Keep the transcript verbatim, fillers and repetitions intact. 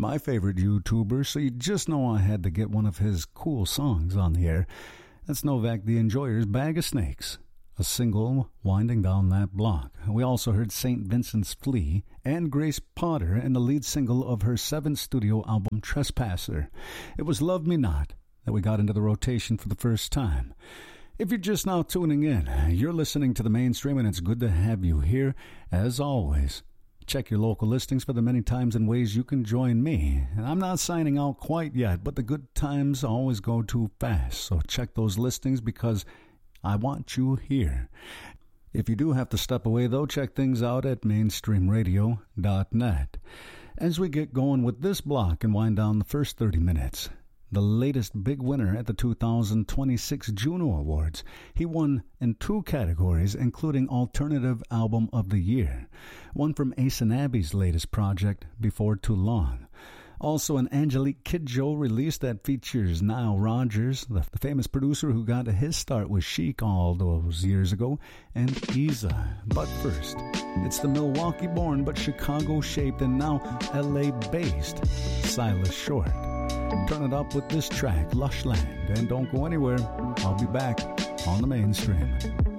my favorite YouTuber, so you just know I had to get one of his cool songs on the air. That's Novak the Enjoyer's Bag of Snakes, a single winding down that block. We also heard Saint Vincent's Flea and Grace Potter in the lead single of her seventh studio album, Trespasser. It was Love Me Not that we got into the rotation for the first time. If you're just now tuning in, you're listening to The Mainstream, and it's good to have you here, as always. Check your local listings for the many times and ways you can join me. And I'm not signing out quite yet, but the good times always go too fast, so check those listings because I want you here. If you do have to step away, though, check things out at mainstream radio dot net. As we get going with this block and wind down the first thirty minutes, the latest big winner at the two thousand twenty-six Juno Awards. He won in two categories, including Alternative Album of the Year, one from Ace and Abby's latest project, Before Too Long. Also, an Angelique Kidjo release that features Nile Rodgers, the, the famous producer who got his start with Chic all those years ago, and Isa. But first, it's the Milwaukee-born but Chicago-shaped and now L A-based Silas Short. Turn it up with this track, Lush Land, and don't go anywhere. I'll be back on The Mainstream.